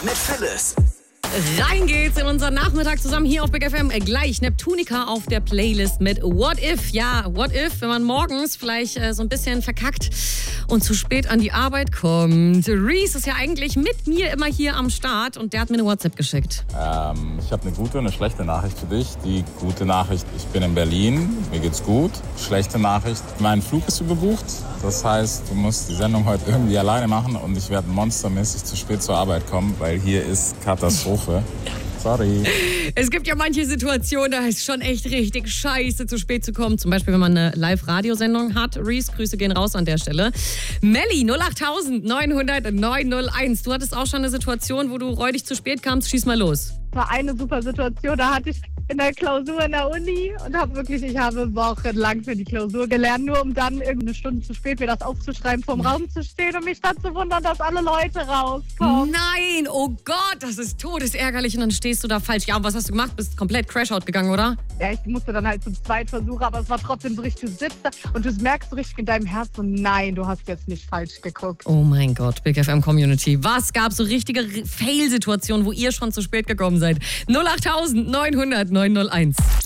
mit Phyllis. Rein geht's in unseren Nachmittag zusammen hier auf Big FM. Gleich Neptunica auf der Playlist mit What If. Ja, What If, wenn man morgens vielleicht so ein bisschen verkackt und zu spät an die Arbeit kommt. Reese ist ja eigentlich mit mir immer hier am Start und der hat mir eine WhatsApp geschickt. Ich habe eine gute und eine schlechte Nachricht für dich. Die gute Nachricht, ich bin in Berlin, mir geht's gut. Schlechte Nachricht, mein Flug ist überbucht. Das heißt, du musst die Sendung heute irgendwie alleine machen und ich werde monstermäßig zu spät zur Arbeit kommen, weil hier ist Katastrophe. Sorry. Es gibt ja manche Situationen, da ist schon echt richtig scheiße, zu spät zu kommen. Zum Beispiel, wenn man eine Live-Radiosendung hat. Reese, Grüße gehen raus an der Stelle. Melli, 08000 900 901. Du hattest auch schon eine Situation, wo du räudig zu spät kamst. Schieß mal los. War eine super Situation, da hatte ich in der Klausur in der Uni und ich habe wochenlang für die Klausur gelernt, nur um dann irgendeine Stunde zu spät mir das aufzuschreiben, vorm Raum zu stehen und mich dann zu wundern, dass alle Leute rauskommen. Nein, oh Gott, das ist todesärgerlich und dann stehst du da falsch. Ja, und was hast du gemacht? Bist komplett Crashout gegangen, oder? Ja, ich musste dann halt zum zweiten Versuch, aber es war trotzdem so richtig, du sitzt da und du merkst so richtig in deinem Herzen, nein, du hast jetzt nicht falsch geguckt. Oh mein Gott, Big FM Community. Was gab so richtige Fail-Situationen, wo ihr schon zu spät gekommen seid? 08000 900 901.